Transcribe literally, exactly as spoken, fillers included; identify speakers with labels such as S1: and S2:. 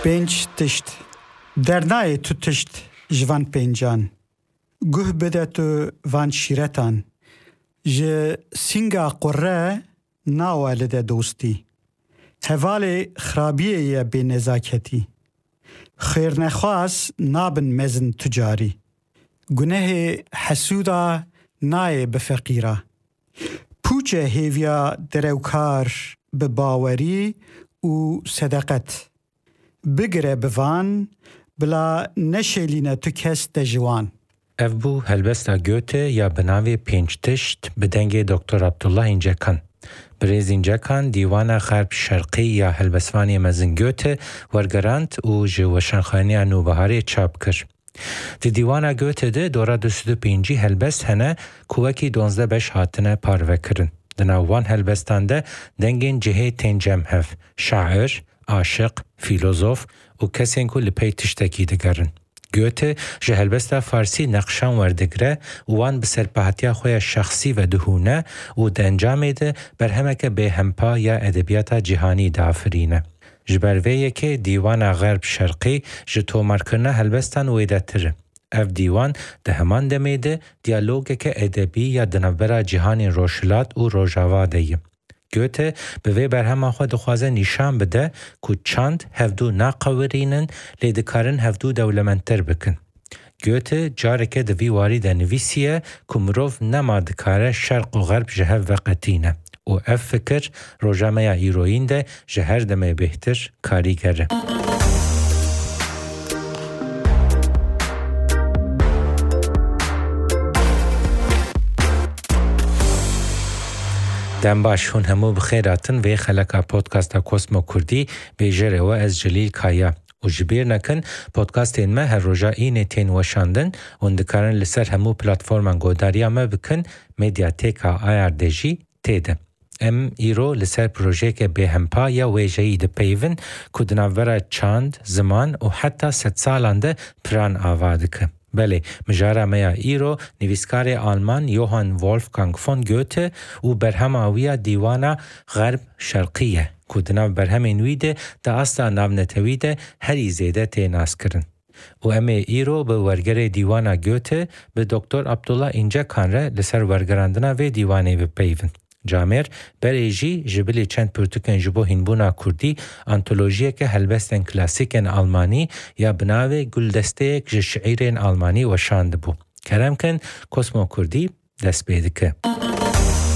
S1: پنج تشت درنای تو تشت جوان پنجان گوه بده تو وان شیرتان ج سینگا قره ناوالده دوستی حوال خرابیه به نزاکتی خیر نخواست نابن مزن تجاری گناه حسودا نای بفقیرا پوچه هیویا دروکار به باوری و صداقت بگره بوان بلا نشلینه تو کس دجوان.
S2: اف بو هلبستا گوته یا بناوی پنج تشت بدنگ دکتر عبدالله اینجکان. بریز اینجکان دیوان غرب شرقی یا هلبسوانی مزن گوته ورگرانت و جوشنخانی نوبهاری چاپ کرد. دی دیوان گوته ده دورا دوست و پینجی هلبست هنه کوکی دونزده بش هاتنه پارو کرن. دناوان هلبستان ده دنگین جهه تنجم هف شاعر، عاشق، فیلوزوف و کسین که لپی تشتکی دگرن. گوته جه هلبستا فارسی نقشان وردگره وان بسر پهتیا خوی شخصی و دهونه و دنجامه ده برهمه که به همپا یا ادبیات جهانی دافرینه. جبرویه که دیوان غرب شرقی جتو مرکرنه هلبستان ویده تره. اف دیوان ده همان دمیده دیالوگه که ادبی یا دنبرا جهانی روشلات و روژاواده. گوته به وی برهمان خود دخوازه نشان بده که چند هفدو ناقورینن لیدکارن هفدو دولمنتر بکن. گوته جاره که دوی واری ده نویسیه که مروف نمادکاره شرق و غرب جهو وقتینه و اف فکر روژامه ایروین ده جهر دمه بهتر کاریگره. دم باش هون همو بخیراتن و خلقا پودکاستا کوسمو کردی بیجره و از جلیل کایا و جبیر نکن پودکاست این ما هر روژا این تین وشاندن و اندکارن لسر همو پلاتفورمان گوداریا ما بکن مدیاتیکا آی آر دی جی تیده. ام ایرو لسر پروژه که به همپا یا ویجهی ده پیون کدناورا چاند زمان و حتی ست سالانده پران آواده که. بله مجاره میا ایرو نویسکار آلمان یوهان وولفگانگ فون گوته و برهم آویا دیوانا غرب شرقیه کدناو برهم نویده دا اصلا ناو نتویده هری زیده تیناس کرن. و امی ایرو به ورگر دیوانا گوته به دکتر عبدالله اینجا کانره لسر ورگراندنا و دیوانه به پیون. جامر بریجی جبلی چند پرتکن جبو هنبونا کردی انتولوژیه که هلبستن کلاسیکن آلمانی یا بناوه گلدسته یک شعیرین آلمانی و شاند بو. کرم کن کسمو کردی دست بیده که.